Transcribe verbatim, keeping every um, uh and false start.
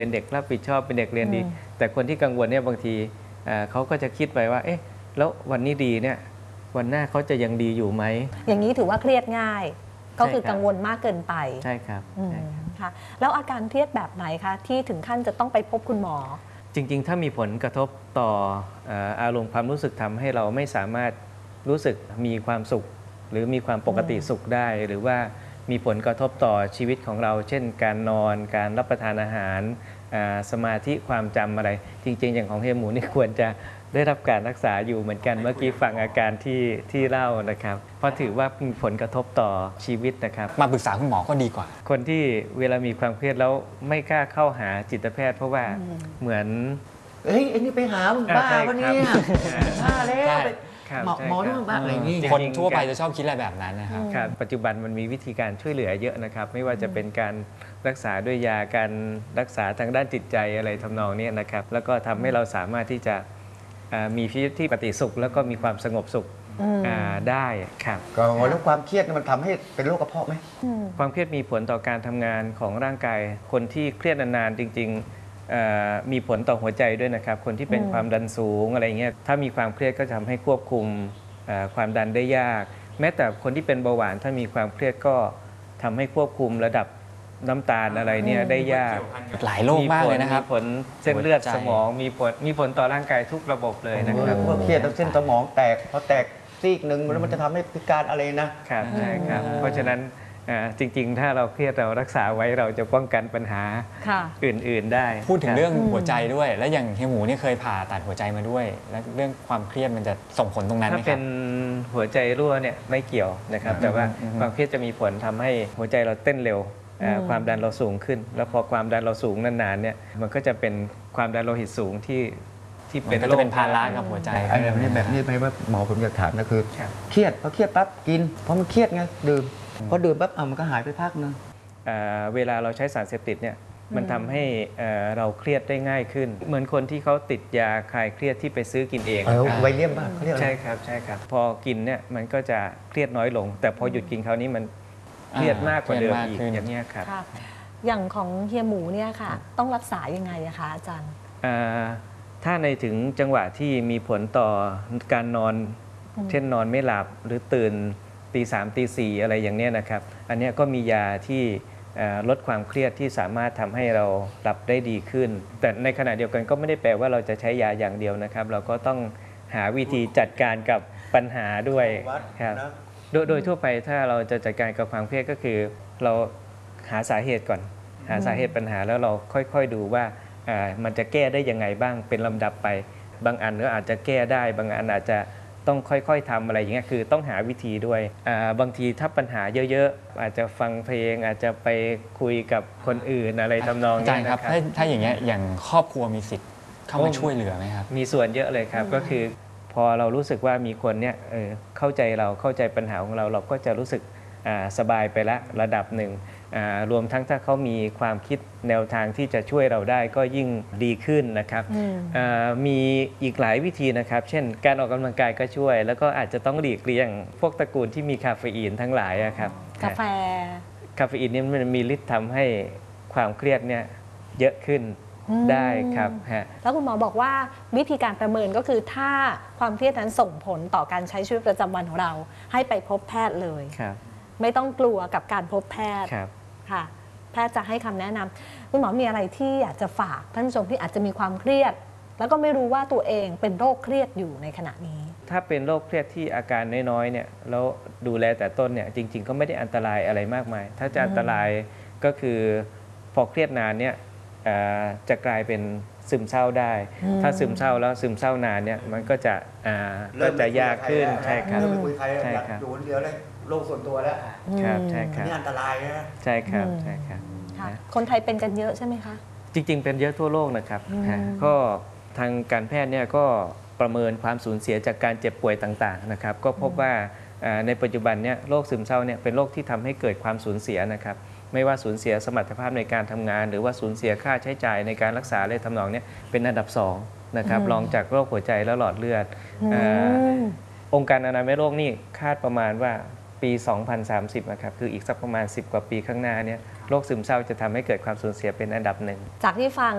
เป็นเด็กรับผิดชอบเป็นเด็กเรียนดีแต่คนที่กังวลเนี่ยบางทีเขาก็จะคิดไปว่าเอ๊ะแล้ววันนี้ดีเนี่ยวันหน้าเขาจะยังดีอยู่ไหมอย่างนี้ถือว่าเครียดง่ายก็คือกังวลมากเกินไปใช่ครับค่ะแล้วอาการเครียดแบบไหนคะที่ถึงขั้นจะต้องไปพบคุณหมอจริงๆถ้ามีผลกระทบต่ออารมณ์ความรู้สึกทำให้เราไม่สามารถรู้สึกมีความสุขหรือมีความปกติสุขได้หรือว่ามีผลกระทบต่อชีวิตของเรา เช่นการนอนการรับประทานอาหารสมาธิความจำอะไรจริงๆอย่างของเฮียหมูนี่ควรจะได้รับการรักษาอยู่เหมือนกันเมื่อกี้ฟังอาการที่ที่เล่านะครับเพราะถือว่ามีผลกระทบต่อชีวิตนะครับมาปรึกษาคุณหมอก็ดีกว่าคนที่เวลามีความเครียดแล้วไม่กล้าเข้าหาจิตแพทย์เพราะว่าเหมือนเฮ้ยไอ้นี่ไปหามึงบ้าปะเนี่ยบ้าแล้วหมอหมอที่มึงบ้าอะไรนี่คนทั่วไปจะชอบคิดอะไรแบบนั้นนะครับปัจจุบันมันมีวิธีการช่วยเหลือเยอะนะครับไม่ว่าจะเป็นการรักษาด้วยยาการรักษาทางด้านจิตใจอะไรทำนองนี้นะครับแล้วก็ทำให้เราสามารถที่จะมีชีวิตที่ปกติสุขแล้วก็มีความสงบสุขได้ครับก็แล้วความเครียดมันทำให้เป็นโรคกระเพาะไหมความเครียดมีผลต่อการทำงานของร่างกายคนที่เครียดนานๆจริงๆมีผลต่อหัวใจด้วยนะครับคนที่เป็นความดันสูงอะไรเงี้ยถ้ามีความเครียดก็จะทำให้ควบคุมความดันได้ยากแม้แต่คนที่เป็นเบาหวานถ้ามีความเครียดก็ทำให้ควบคุมระดับน้ำตาลอะไรเนี่ยได้ยากหลายโรคมากเลยนะครับมีผลเส้นเลือดสมองมีผลมีผลต่อร่างกายทุกระบบเลยนะครับพวกเครียดแล้วเส้นสมองแตกพอแตกซีกหนึ่งแล้วมันจะทำให้พิการอะไรนะครับใช่ครับเพราะฉะนั้นจริงๆถ้าเราเครียดเรารักษาไว้เราจะป้องกันปัญหาอื่นๆได้พูดถึงเรื่องหัวใจด้วยแล้วอย่างเฮียหมูนี่เคยผ่าตัดหัวใจมาด้วยแล้วเรื่องความเครียดมันจะส่งผลตรงนั้นไหมครับถ้าเป็นหัวใจรั่วเนี่ยไม่เกี่ยวนะครับแต่ว่าความเครียดจะมีผลทำให้หัวใจเราเต้นเร็วความดันเราสูงขึ้นแล้วพอความดันเราสูงนานๆเนี่ยมันก็จะเป็นความดันโลหิตสูงที่ที่เป็นก็จะเป็นภาระกับหัวใจไอ้แบบนี้แบบนี้ไปว่าหมอผมอยากถามนะคือเครียดพอเครียดปั๊บกินเพราะมันเครียดไงดื่มพอดื่มปั๊บมันก็หายไปพักนึงเวลาเราใช้สารเสพติดเนี่ยมันทำให้เราเครียดได้ง่ายขึ้นเหมือนคนที่เขาติดยาคลายเครียดที่ไปซื้อกินเองไวเลียมบ้างเขาเรียกอะไรใช่ครับใช่ครับพอกินเนี่ยมันก็จะเครียดน้อยลงแต่พอหยุดกินคราวนี้มันเครียดมากกว่าเดิมอีกอย่างนี้ครับอย่างของเฮียหมูเนี่ยค่ะต้องรักษายังไงคะอาจารย์ถ้าในถึงจังหวะที่มีผลต่อการนอนเช่นนอนไม่หลับหรือตื่นตีสามตีสี่อะไรอย่างนี้นะครับอันนี้ก็มียาที่ลดความเครียดที่สามารถทำให้เราหลับได้ดีขึ้นแต่ในขณะเดียวกันก็ไม่ได้แปลว่าเราจะใช้ยาอย่างเดียวนะครับเราก็ต้องหาวิธีจัดการกับปัญหาด้วยครับโดยโดยทั่วไปถ้าเราจะจัดการกับความเครียดก็คือเราหาสาเหตุก่อนหาสาเหตุปัญหาแล้วเราค่อยๆดูว่ามันจะแก้ได้ยังไงบ้างเป็นลำดับไปบางอันก็อาจจะแก้ได้บางอันอาจจะต้องค่อยๆทำอะไรอย่างเงี้ยคือต้องหาวิธีด้วยบางทีถ้าปัญหาเยอะๆอาจจะฟังเพลงอาจจะไปคุยกับคนอื่นอะไรทำนองนี้นะครับถ้าถ้าอย่างเงี้ยอย่างครอบครัวมีสิทธิ์เข้ามาช่วยเหลือไหมครับมีส่วนเยอะเลยครับก็คือพอเรารู้สึกว่ามีคนเนี่ยเออเข้าใจเราเข้าใจปัญหาของเราเราก็จะรู้สึกสบายไปละระดับหนึ่งรวมทั้งถ้าเขามีความคิดแนวทางที่จะช่วยเราได้ก็ยิ่งดีขึ้นนะครับมีอีกหลายวิธีนะครับเช่นการออกกำลังกายก็ช่วยแล้วก็อาจจะต้องหลีกเลี่ยงพวกตระกูลที่มีคาเฟอีนทั้งหลายครับกาแฟคาเฟอีนนี่มันมีฤทธิ์ทำให้ความเครียดเนี่ยเยอะขึ้นได้ครับแล้วคุณหมอบอกว่าวิธีการประเมินก็คือถ้าความเครียดนั้นส่งผลต่อการใช้ชีวิตประจำวันของเราให้ไปพบแพทย์เลยไม่ต้องกลัวกับการพบแพทย์ค่ะแพทย์จะให้คำแนะนำคุณหมอมีอะไรที่อยากจะฝากท่านผู้ชมที่อาจจะมีความเครียดแล้วก็ไม่รู้ว่าตัวเองเป็นโรคเครียดอยู่ในขณะนี้ถ้าเป็นโรคเครียดที่อาการน้อยๆเนี่ยแล้วดูแลแต่ต้นเนี่ยจริงๆก็ไม่ได้อันตรายอะไรมากมายถ้าจะอันตรายก็คือพอเครียดนานเนี่ยจะกลายเป็นซึมเศร้าได้ถ้าซึมเศร้าแล้วซึมเศร้านานเนี่ยมันก็จะก็จะยากขึ้นใช่ครับใช่ครับอยู่คนเดียวเลยโรคส่วนตัวแล้วครับใช่ครับนี่อันตรายนะใช่ครับใช่ครับคนไทยเป็นกันเยอะใช่ไหมคะจริงๆเป็นเยอะทั่วโลกนะครับก็ทางการแพทย์เนี่ยก็ประเมินความสูญเสียจากการเจ็บป่วยต่างๆนะครับก็พบว่าในปัจจุบันเนี่ยโรคซึมเศร้าเนี่ยเป็นโรคที่ทำให้เกิดความสูญเสียนะครับไม่ว่าสูญเสียสมรรถภาพในการทำงานหรือว่าสูญเสียค่าใช้จ่ายในการรักษาอะไรทำนองนี้เป็นอันดับสองนะครับรองจากโรคหัวใจและหลอดเลือดองค์การอนามัยโลกนี่คาดประมาณว่าปี สองพันสามสิบ นะครับคืออีกสักประมาณสิบกว่าปีข้างหน้าเนี่ยโรคซึมเศร้าจะทำให้เกิดความสูญเสียเป็นอันดับหนึ่งจากที่ฟัง